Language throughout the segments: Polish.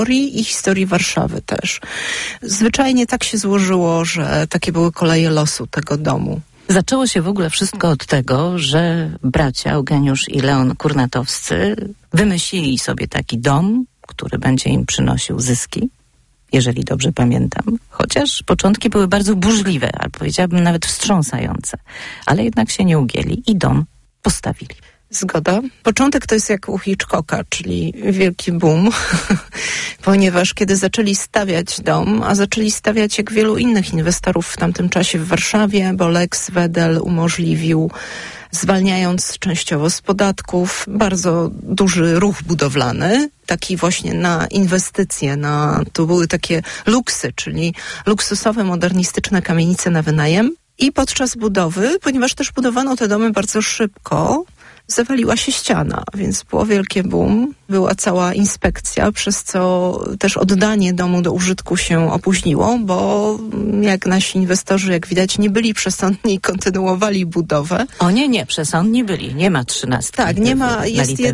i historii Warszawy też. Zwyczajnie tak się złożyło, że takie były koleje losu tego domu. Zaczęło się w ogóle wszystko od tego, że bracia Eugeniusz i Leon Kurnatowscy wymyślili sobie taki dom, który będzie im przynosił zyski, jeżeli dobrze pamiętam. Chociaż początki były bardzo burzliwe, albo powiedziałabym nawet wstrząsające. Ale jednak się nie ugięli i dom postawili. Zgoda. Początek to jest jak u Hitchcocka, czyli wielki boom, ponieważ kiedy zaczęli stawiać dom, a zaczęli stawiać jak wielu innych inwestorów w tamtym czasie w Warszawie, bo Lex Wedel umożliwił, zwalniając częściowo z podatków, bardzo duży ruch budowlany, taki właśnie na inwestycje, to były takie luksy, czyli luksusowe, modernistyczne kamienice na wynajem. I podczas budowy, ponieważ też budowano te domy bardzo szybko, zawaliła się ściana, więc było wielkie boom. Była cała inspekcja, przez co też oddanie domu do użytku się opóźniło, bo jak nasi inwestorzy, jak widać, nie byli przesądni i kontynuowali budowę. O nie, przesądni byli. Nie ma 13. Tak, nie ma,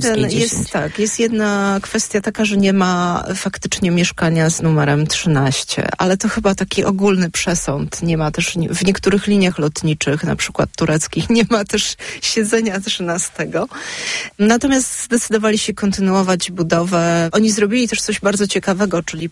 jest jedna kwestia taka, że nie ma faktycznie mieszkania z numerem 13, ale to chyba taki ogólny przesąd. Nie ma też w niektórych liniach lotniczych, na przykład tureckich, nie ma też siedzenia 13. Natomiast zdecydowali się kontynuować budowę. Oni zrobili też coś bardzo ciekawego, czyli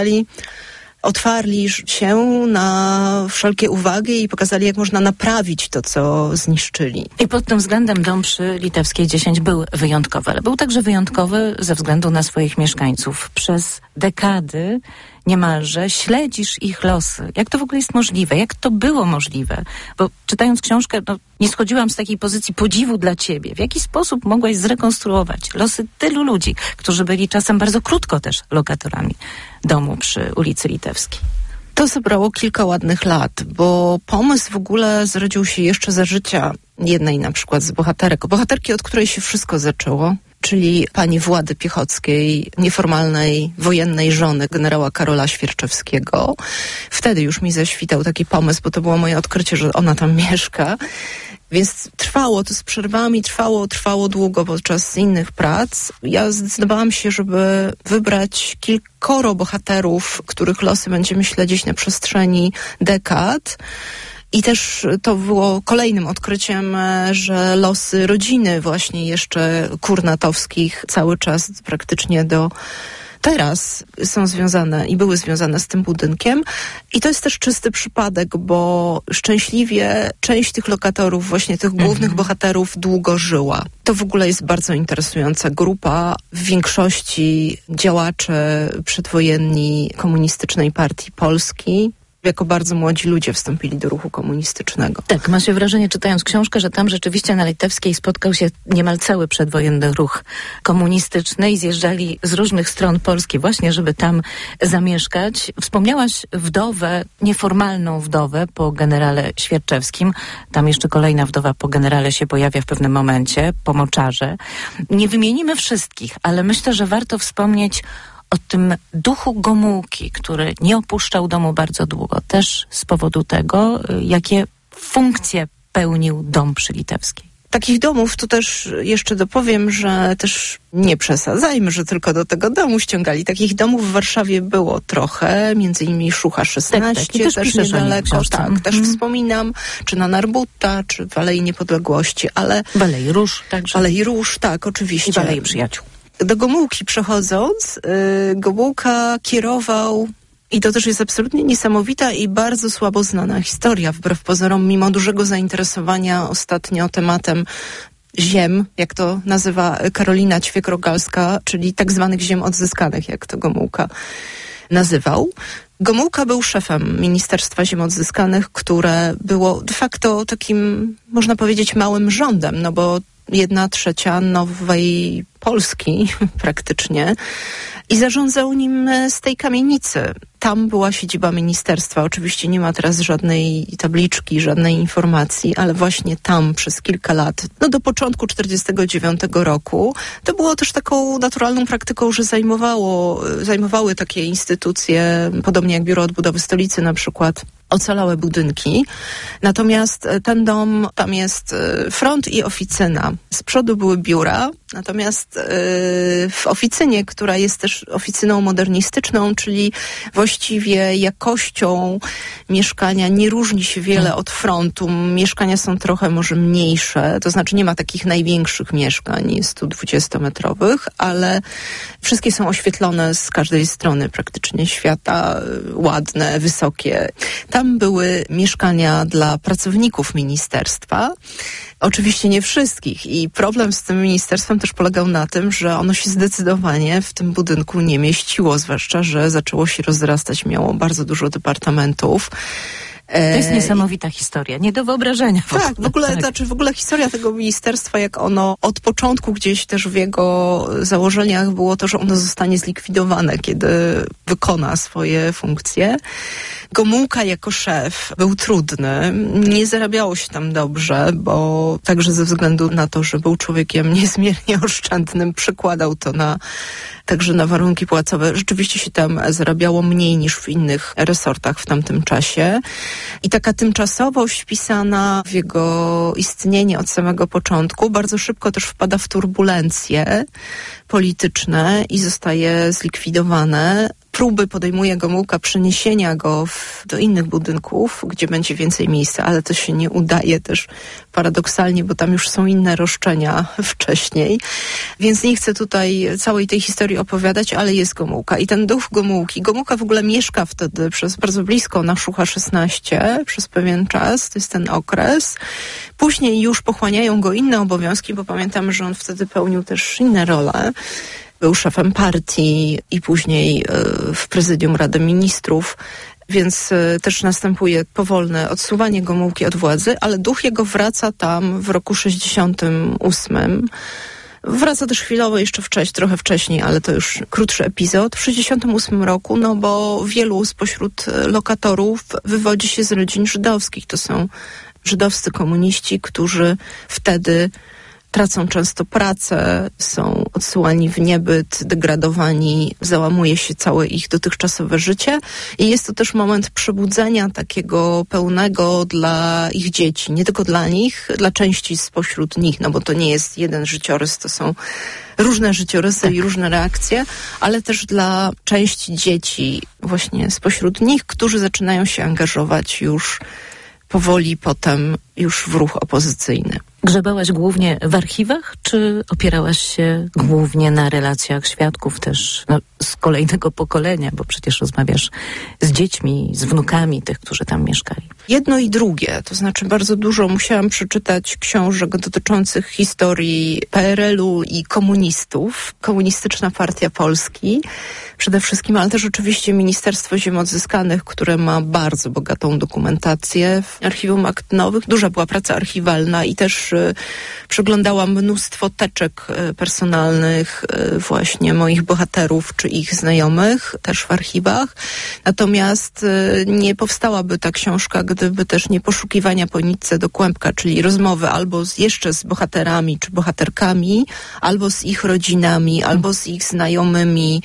otwarli się na wszelkie uwagi i pokazali, jak można naprawić to, co zniszczyli. I pod tym względem dom przy Litewskiej 10 był wyjątkowy, ale był także wyjątkowy ze względu na swoich mieszkańców. Przez dekady niemalże śledzisz ich losy. Jak to w ogóle jest możliwe? Jak to było możliwe? Bo czytając książkę, nie schodziłam z takiej pozycji podziwu dla ciebie. W jaki sposób mogłaś zrekonstruować losy tylu ludzi, którzy byli czasem bardzo krótko też lokatorami domu przy ulicy Litewskiej? To zabrało kilka ładnych lat, bo pomysł w ogóle zrodził się jeszcze za życia jednej na przykład z bohaterki, od której się wszystko zaczęło, czyli pani Włady Piechockiej, nieformalnej wojennej żony generała Karola Świerczewskiego. Wtedy już mi zaświtał taki pomysł, bo to było moje odkrycie, że ona tam mieszka. Więc trwało to z przerwami, trwało długo podczas innych prac. Ja zdecydowałam się, żeby wybrać kilkoro bohaterów, których losy będziemy śledzić na przestrzeni dekad. I też to było kolejnym odkryciem, że losy rodziny właśnie jeszcze Kurnatowskich cały czas praktycznie do teraz są związane i były związane z tym budynkiem. I to jest też czysty przypadek, bo szczęśliwie część tych lokatorów, właśnie tych głównych bohaterów długo żyła. To w ogóle jest bardzo interesująca grupa. W większości działacze przedwojenni Komunistycznej Partii Polski. Jako bardzo młodzi ludzie wstąpili do ruchu komunistycznego. Tak, ma się wrażenie, czytając książkę, że tam rzeczywiście na Litewskiej spotkał się niemal cały przedwojenny ruch komunistyczny i zjeżdżali z różnych stron Polski właśnie, żeby tam zamieszkać. Wspomniałaś wdowę, nieformalną wdowę po generale Świerczewskim. Tam jeszcze kolejna wdowa po generale się pojawia w pewnym momencie, po Moczarze. Nie wymienimy wszystkich, ale myślę, że warto wspomnieć o tym duchu Gomułki, który nie opuszczał domu bardzo długo, też z powodu tego, jakie funkcje pełnił dom przy Litewskiej. Takich domów to też jeszcze dopowiem, że też nie przesadzajmy, że tylko do tego domu ściągali. Takich domów w Warszawie było trochę, między innymi Szucha 16, też niedaleko, też wspominam, czy na Narbutta, czy w Alei Niepodległości, ale... W Alei Róż także. Alei Róż, tak, oczywiście. I w Alei Przyjaciół. Do Gomułki przechodząc, Gomułka kierował, i to też jest absolutnie niesamowita i bardzo słabo znana historia, wbrew pozorom, mimo dużego zainteresowania ostatnio tematem ziem, jak to nazywa Karolina Ćwiek-Rogalska, czyli tak zwanych ziem odzyskanych, jak to Gomułka nazywał. Gomułka był szefem Ministerstwa Ziem Odzyskanych, które było de facto takim, można powiedzieć, małym rządem, no bo 1/3 nowej Polski praktycznie i zarządzał nim z tej kamienicy. Tam była siedziba ministerstwa. Oczywiście nie ma teraz żadnej tabliczki, żadnej informacji, ale właśnie tam przez kilka lat, do początku 1949 roku, to było też taką naturalną praktyką, że zajmowały takie instytucje, podobnie jak Biuro Odbudowy Stolicy na przykład, ocalałe budynki. Natomiast ten dom, tam jest front i oficyna. Z przodu były biura, natomiast w oficynie, która jest też oficyną modernistyczną, czyli właściwie jakością mieszkania nie różni się wiele od frontu. Mieszkania są trochę może mniejsze, to znaczy nie ma takich największych mieszkań 120-metrowych, ale wszystkie są oświetlone z każdej strony praktycznie świata, ładne, wysokie. Tam były mieszkania dla pracowników ministerstwa. Oczywiście nie wszystkich i problem z tym ministerstwem też polegał na tym, że ono się zdecydowanie w tym budynku nie mieściło, zwłaszcza, że zaczęło się rozrastać, miało bardzo dużo departamentów. To jest niesamowita historia, nie do wyobrażenia. Tak, w ogóle historia tego ministerstwa, jak ono od początku gdzieś też w jego założeniach było to, że ono zostanie zlikwidowane, kiedy wykona swoje funkcje. Gomułka jako szef był trudny, nie zarabiało się tam dobrze, bo także ze względu na to, że był człowiekiem niezmiernie oszczędnym, przekładał to także na warunki płacowe. Rzeczywiście się tam zarabiało mniej niż w innych resortach w tamtym czasie. I taka tymczasowość wpisana w jego istnienie od samego początku bardzo szybko też wpada w turbulencje polityczne i zostaje zlikwidowane. Próby podejmuje Gomułka przeniesienia go do innych budynków, gdzie będzie więcej miejsca, ale to się nie udaje też paradoksalnie, bo tam już są inne roszczenia wcześniej. Więc nie chcę tutaj całej tej historii opowiadać, ale jest Gomułka. I ten duch Gomułki. Gomułka w ogóle mieszka wtedy bardzo blisko na Szucha 16 przez pewien czas. To jest ten okres. Później już pochłaniają go inne obowiązki, bo pamiętam, że on wtedy pełnił też inne role. Był szefem partii i później w prezydium Rady Ministrów, więc też następuje powolne odsuwanie Gomułki od władzy, ale duch jego wraca tam w roku 68. Wraca też chwilowo jeszcze trochę wcześniej, ale to już krótszy epizod. W 68 roku, no bo wielu spośród lokatorów wywodzi się z rodzin żydowskich. To są żydowscy komuniści, którzy wtedy tracą często pracę, są odsyłani w niebyt, degradowani, załamuje się całe ich dotychczasowe życie i jest to też moment przebudzenia takiego pełnego dla ich dzieci, nie tylko dla nich, dla części spośród nich, no bo to nie jest jeden życiorys, to są różne życiorysy i różne reakcje, ale też dla części dzieci właśnie spośród nich, którzy zaczynają się angażować już powoli potem już w ruch opozycyjny. Grzebałaś głównie w archiwach, czy opierałaś się głównie na relacjach świadków też z kolejnego pokolenia, bo przecież rozmawiasz z dziećmi, z wnukami tych, którzy tam mieszkali? Jedno i drugie, to znaczy bardzo dużo musiałam przeczytać książek dotyczących historii PRL-u i komunistów, Komunistyczna Partia Polski przede wszystkim, ale też oczywiście Ministerstwo Ziem Odzyskanych, które ma bardzo bogatą dokumentację w Archiwum Akt Nowych. Duża była praca archiwalna i też przeglądałam mnóstwo teczek personalnych właśnie moich bohaterów czy ich znajomych też w archiwach. Natomiast nie powstałaby ta książka, gdyby też nie poszukiwania po nitce do kłębka, czyli rozmowy albo jeszcze z bohaterami czy bohaterkami, albo z ich rodzinami, albo z ich znajomymi.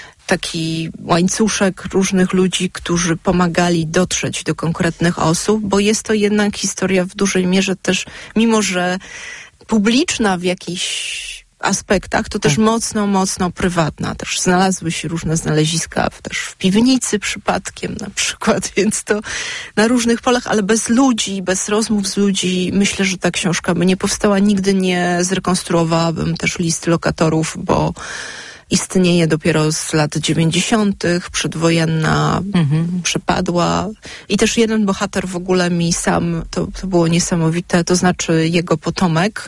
Taki łańcuszek różnych ludzi, którzy pomagali dotrzeć do konkretnych osób, bo jest to jednak historia w dużej mierze też, mimo że publiczna w jakichś aspektach, to też mocno prywatna. Też znalazły się różne znaleziska, też w piwnicy przypadkiem na przykład, więc to na różnych polach, ale bez ludzi, bez rozmów z ludzi, myślę, że ta książka by nie powstała. Nigdy nie zrekonstruowałabym też listy lokatorów, bo istnieje dopiero z lat 90., przedwojenna przepadła i też jeden bohater w ogóle mi sam, to było niesamowite, to znaczy jego potomek.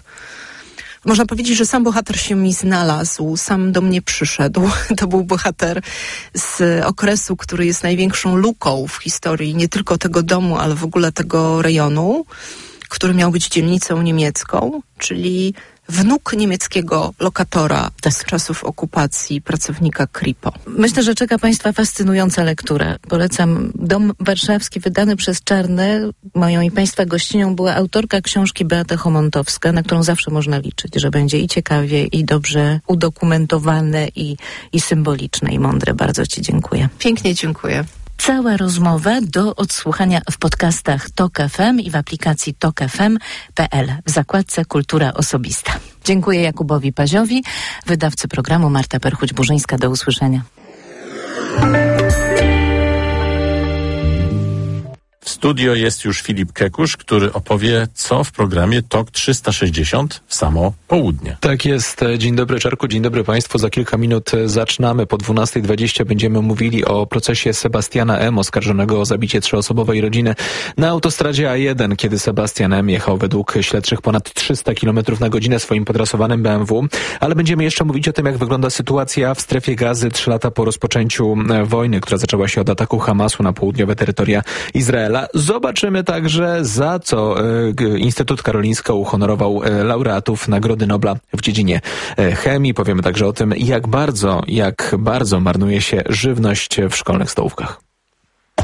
Można powiedzieć, że sam bohater się mi znalazł, sam do mnie przyszedł. To był bohater z okresu, który jest największą luką w historii nie tylko tego domu, ale w ogóle tego rejonu, który miał być dzielnicą niemiecką, czyli wnuk niemieckiego lokatora z czasów okupacji, pracownika Kripo. Myślę, że czeka Państwa fascynująca lektura. Polecam Dom Warszawski, wydany przez Czarne. Moją i Państwa gościnią była autorka książki Beata Homontowska, na którą zawsze można liczyć, że będzie i ciekawie, i dobrze udokumentowane, i symboliczne, i mądre. Bardzo Ci dziękuję. Pięknie dziękuję. Całą rozmowę do odsłuchania w podcastach TOK FM i w aplikacji tokfm.pl w zakładce Kultura Osobista. Dziękuję Jakubowi Paziowi, wydawcy programu. Marta Perchuć-Burzyńska. Do usłyszenia. W studio jest już Filip Kekusz, który opowie, co w programie TOK 360 w samo południe. Tak jest. Dzień dobry, Czarku, dzień dobry Państwu. Za kilka minut zaczynamy. Po 12:20 będziemy mówili o procesie Sebastiana M., oskarżonego o zabicie trzyosobowej rodziny na autostradzie A1, kiedy Sebastian M. jechał według śledczych ponad 300 km na godzinę swoim podrasowanym BMW. Ale będziemy jeszcze mówić o tym, jak wygląda sytuacja w strefie Gazy 3 lata po rozpoczęciu wojny, która zaczęła się od ataku Hamasu na południowe terytoria Izraela. Zobaczymy także, za co Instytut Karolinska uhonorował laureatów Nagrody Nobla w dziedzinie chemii. Powiemy także o tym, jak bardzo marnuje się żywność w szkolnych stołówkach.